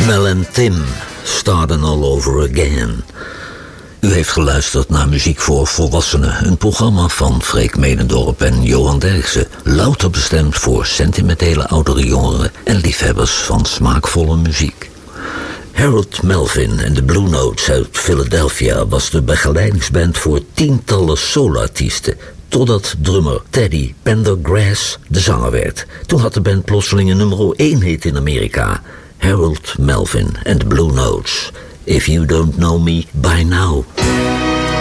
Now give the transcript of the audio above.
Mel en Tim, starting all over again. U heeft geluisterd naar Muziek voor Volwassenen, een programma van Freek Medendorp en Johan Derksen, louter bestemd voor sentimentele oudere jongeren en liefhebbers van smaakvolle muziek. Harold Melvin en de Blue Notes uit Philadelphia was de begeleidingsband voor tientallen soloartiesten, totdat drummer Teddy Pendergrass de zanger werd. Toen had de band plotseling een nummer 1 hit in Amerika. Harold Melvin and the Blue Notes. If you don't know me by now.